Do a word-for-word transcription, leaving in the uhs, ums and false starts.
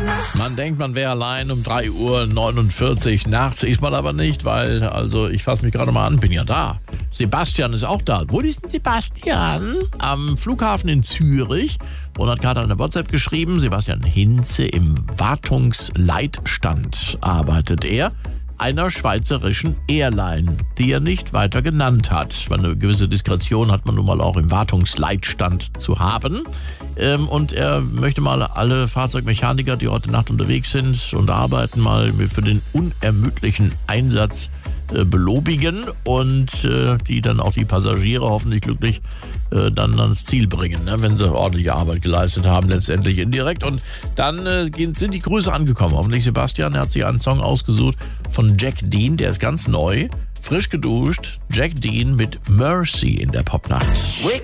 Man denkt, man wäre allein um drei Uhr neunundvierzig nachts, ist man aber nicht, weil, also ich fasse mich gerade mal an, bin ja da. Sebastian ist auch da. Wo ist denn Sebastian? Am Flughafen in Zürich. Und hat gerade eine WhatsApp geschrieben, Sebastian Hinze im Wartungsleitstand arbeitet er, einer schweizerischen Airline, die er nicht weiter genannt hat. Eine gewisse Diskretion hat man nun mal auch im Wartungsleitstand zu haben. Ähm, und er möchte mal alle Fahrzeugmechaniker, die heute Nacht unterwegs sind und arbeiten, mal für den unermüdlichen Einsatz äh, belobigen und äh, die dann auch die Passagiere hoffentlich glücklich äh, dann ans Ziel bringen, ne, wenn sie ordentliche Arbeit geleistet haben, letztendlich indirekt. Und dann äh, sind die Grüße angekommen. Hoffentlich Sebastian, er hat sich einen Song ausgesucht von Jack Dean, der ist ganz neu, frisch geduscht. Jack Dean mit Mercy in der Popnacht.